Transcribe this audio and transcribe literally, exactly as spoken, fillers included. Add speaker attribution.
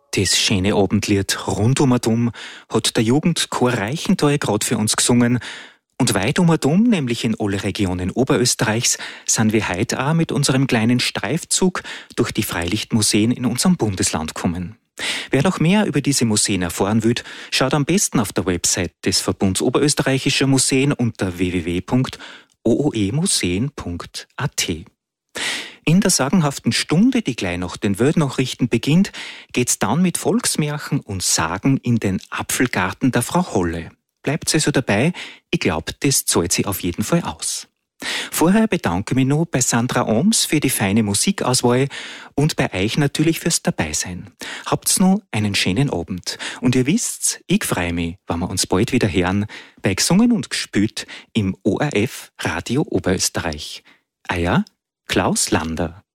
Speaker 1: Das schöne Abendlied rund um und um hat der Jugendchor Reichenthal gerade für uns gesungen. Und weit um und um, nämlich in alle Regionen Oberösterreichs, sind wir heute auch mit unserem kleinen Streifzug durch die Freilichtmuseen in unserem Bundesland gekommen. Wer noch mehr über diese Museen erfahren will, schaut am besten auf der Website des Verbunds Oberösterreichischer Museen unter w w w punkt o o e museen punkt a t. In der sagenhaften Stunde, die gleich nach den Weltnachrichten beginnt, geht's dann mit Volksmärchen und Sagen in den Apfelgarten der Frau Holle. Bleibt also dabei, ich glaube, das zahlt sich auf jeden Fall aus. Vorher bedanke ich mich noch bei Sandra Oms für die feine Musikauswahl und bei euch natürlich fürs Dabeisein. Habt's noch einen schönen Abend. Und ihr wisst's, ich freue mich, wenn wir uns bald wieder hören, bei Gesungen und Gespielt im O R F Radio Oberösterreich. Euer Klaus Lander.